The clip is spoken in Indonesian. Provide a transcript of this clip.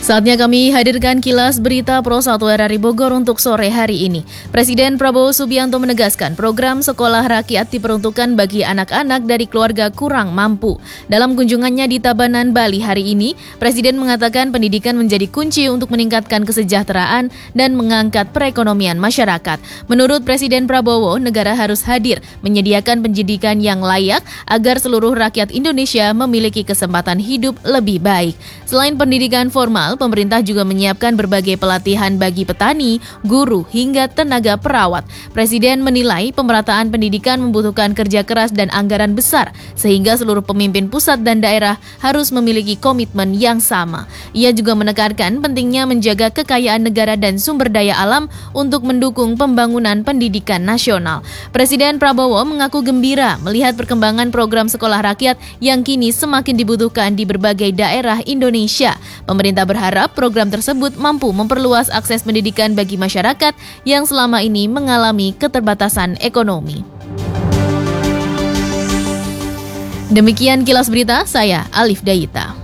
Saatnya kami hadirkan kilas berita Pro 1 RRI Bogor untuk sore hari ini. Presiden Prabowo Subianto menegaskan program sekolah rakyat diperuntukkan bagi anak-anak dari keluarga kurang mampu. Dalam kunjungannya di Tabanan, Bali hari ini, Presiden mengatakan pendidikan menjadi kunci untuk meningkatkan kesejahteraan dan mengangkat perekonomian masyarakat. Menurut Presiden Prabowo, negara harus hadir menyediakan pendidikan yang layak agar seluruh rakyat Indonesia memiliki kesempatan hidup lebih baik. Selain pendidikan formal, pemerintah juga menyiapkan berbagai pelatihan bagi petani, guru, hingga tenaga perawat. Presiden menilai pemerataan pendidikan membutuhkan kerja keras dan anggaran besar, sehingga seluruh pemimpin pusat dan daerah harus memiliki komitmen yang sama. Ia juga menekankan pentingnya menjaga kekayaan negara dan sumber daya alam untuk mendukung pembangunan pendidikan nasional. Presiden Prabowo mengaku gembira melihat perkembangan program sekolah rakyat yang kini semakin dibutuhkan di berbagai daerah Indonesia. Pemerintah berharap program tersebut mampu memperluas akses pendidikan bagi masyarakat yang selama ini mengalami keterbatasan ekonomi. Demikian kilas berita, saya Alif Dayita.